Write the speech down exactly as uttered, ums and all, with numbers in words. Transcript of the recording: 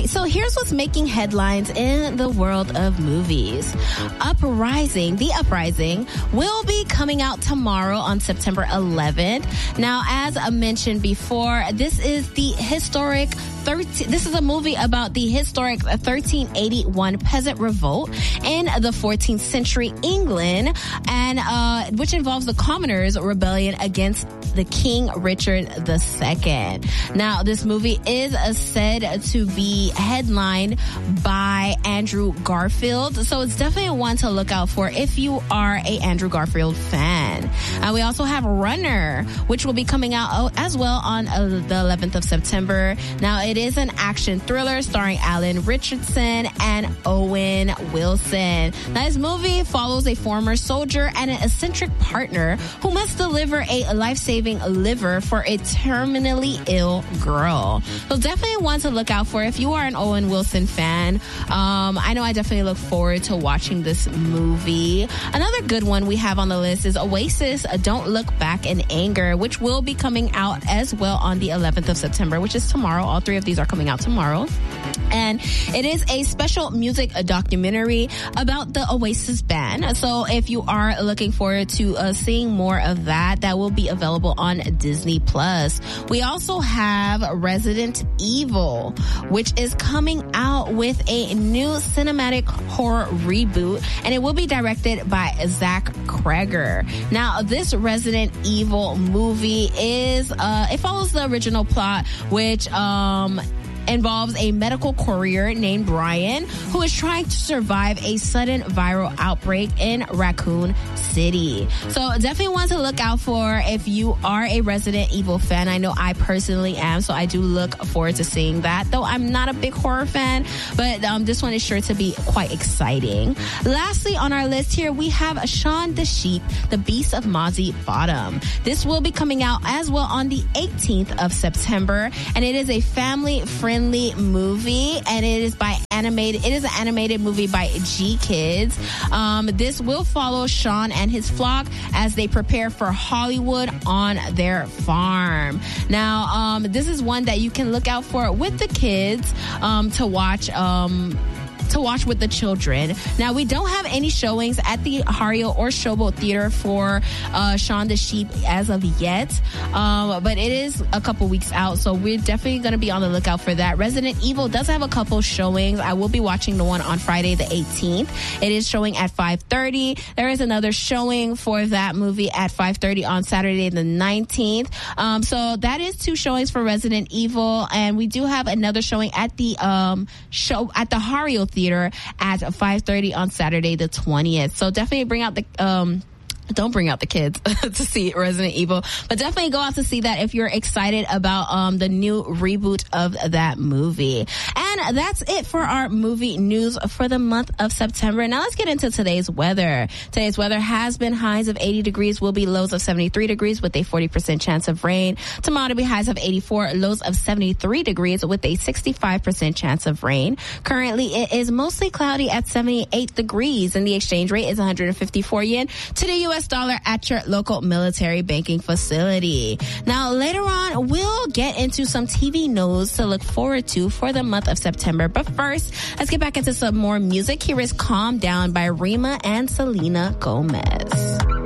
right, so here's what's making headlines in the world of movies. Uprising, The Uprising, will be coming out tomorrow on September eleventh. Now, as I mentioned before, this is the historic thirteen This is a movie about the historic thirteen eighty-one peasant revolt in the fourteenth century England, and uh, which involves the commoners' rebellion against the King Richard the Second. Now, this movie is uh, said to be headlined by Andrew Garfield, so it's definitely one to look out for if you are a Andrew Garfield fan. And we also have Runner, which will be coming out as well on uh, the eleventh of September. Now, it is an action thriller starring Alan Richardson and Owen Wilson. Now, this movie follows a former soldier and an eccentric partner who must deliver a life-saving liver for a terminally ill girl. So definitely one to look out for if you are an Owen Wilson fan. Um, I know I definitely look forward to watching this movie. Another good one we have on the list is Oasis, Don't Look Back in Anger, which will be coming out as well on the eleventh of September, which is tomorrow. All three of these are coming out tomorrow. And it is a special music documentary about the Oasis band. So if you are looking forward to uh, seeing more of that, that will be available on Disney Plus. We also have Resident Evil, which is coming out with a new cinematic horror reboot, and it will be directed by Zach Cregger. Now, this Resident Evil movie is, uh, it follows the original plot, which, um, involves a medical courier named Brian who is trying to survive a sudden viral outbreak in Raccoon City. So definitely one to look out for if you are a Resident Evil fan. I know I personally am, so I do look forward to seeing that, though I'm not a big horror fan, but um, this one is sure to be quite exciting. Lastly, on our list here, we have Shaun the Sheep, The Beast of Mozzie Bottom. This will be coming out as well on the eighteenth of September, and it is a family-friendly movie, and it is by animated. It is an animated movie by G Kids. Um, this will follow Shaun and his flock as they prepare for Hollywood on their farm. Now, um, this is one that you can look out for with the kids um, to watch. Um, to watch with the children. Now, we don't have any showings at the Hario or Showboat Theater for uh, Shaun the Sheep as of yet, um, but it is a couple weeks out, so we're definitely going to be on the lookout for that. Resident Evil does have a couple showings. I will be watching the one on Friday the eighteenth. It is showing at five thirty. There is another showing for that movie at five thirty on Saturday the nineteenth. Um, so that is two showings for Resident Evil, and we do have another showing at the um, show at the Hario Theater Theater at five thirty on Saturday the twentieth. So definitely bring out the um don't bring out the kids to see Resident Evil, but definitely go out to see that if you're excited about um the new reboot of that movie. And that's it for our movie news for the month of September. Now let's get into today's weather. Today's weather has been highs of eighty degrees, will be lows of seventy-three degrees with a forty percent chance of rain. Tomorrow will be highs of eighty-four, lows of seventy-three degrees with a sixty-five percent chance of rain. Currently, it is mostly cloudy at seventy-eight degrees, and the exchange rate is one hundred fifty-four yen to the U S dollar at your local military banking facility. Now, later on, we'll get into some T V news to look forward to for the month of September. But first, let's get back into some more music. Here is Calm Down by Rima and Selena Gomez.